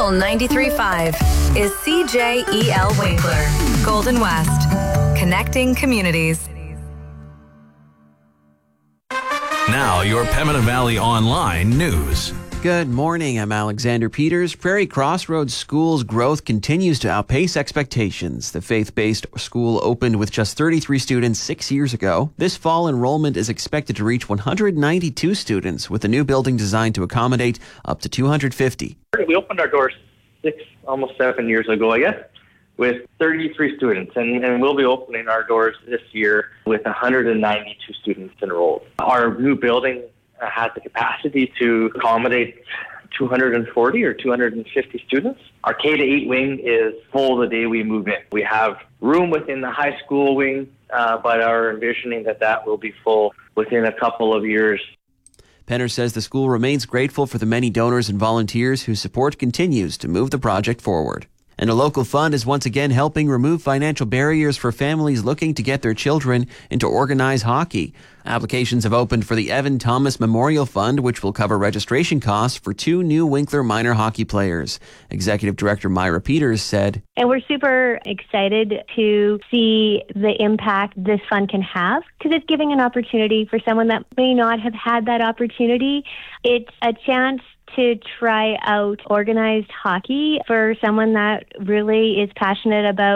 Fuel 93.5 is CJEL Winkler, Golden West, connecting communities. Now, your Pembina Valley Online news. Good morning, I'm Alexander Peters. Prairie Crossroads School's growth continues to outpace expectations. The faith-based school opened with just 33 students 6 years ago. This fall, enrollment is expected to reach 192 students, with a new building designed to accommodate up to 250. We opened our doors almost 7 years ago, I guess, with 33 students, and we'll be opening our doors this year with 192 students enrolled. Our new building has the capacity to accommodate 240 or 250 students. Our K-8 wing is full the day we move in. We have room within the high school wing, but are envisioning that will be full within a couple of years. Penner says the school remains grateful for the many donors and volunteers whose support continues to move the project forward. And a local fund is once again helping remove financial barriers for families looking to get their children into organized hockey. Applications have opened for the Evan Thomas Memorial Fund, which will cover registration costs for 2 new Winkler minor hockey players. Executive Director Myra Peters said, And we're super excited to see the impact this fund can have, because it's giving an opportunity for someone that may not have had that opportunity. It's a chance to try out organized hockey for someone that really is passionate about